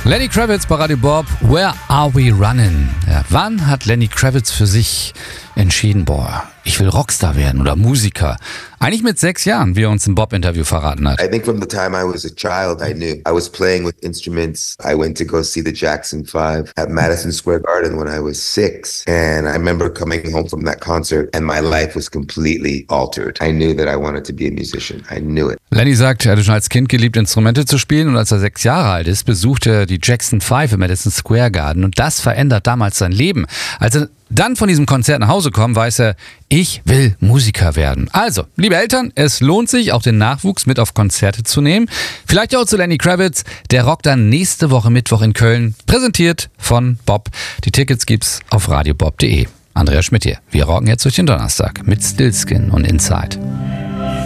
Lenny Kravitz bei Radio Bob, Where Are We Running? Ja, wann hat Lenny Kravitz für sich entschieden, ich will Rockstar werden oder Musiker? Eigentlich mit 6 Jahren, wie er uns im Bob-Interview verraten hat. I think from the time I was a child, I knew I was playing with instruments. I went to go see the Jackson 5 at Madison Square Garden when I was 6. And I remember coming home from that concert and my life was completely altered. I knew that I wanted to be a musician. I knew it. Lenny sagt, er hatte schon als Kind geliebt, Instrumente zu spielen, und als er 6 Jahre alt ist, besucht er die Jackson 5 im Madison Square Garden, und das verändert damals sein Leben. Als er dann von diesem Konzert nach Hause kommt, weiß er, ich will Musiker werden. Also, liebe Eltern, es lohnt sich, auch den Nachwuchs mit auf Konzerte zu nehmen. Vielleicht auch zu Lenny Kravitz. Der rockt dann nächste Woche Mittwoch in Köln. Präsentiert von Bob. Die Tickets gibt's auf radiobob.de. Andreas Schmidt hier. Wir rocken jetzt durch den Donnerstag mit Stillskin und Inside.